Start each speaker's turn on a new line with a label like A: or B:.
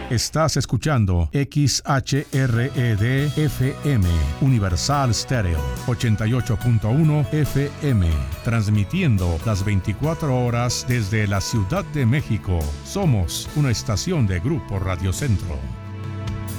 A: Estás escuchando XHRED-FM, Universal Stereo, 88.1 FM, transmitiendo las 24 horas desde la Ciudad de México. Somos una estación de Grupo Radio Centro.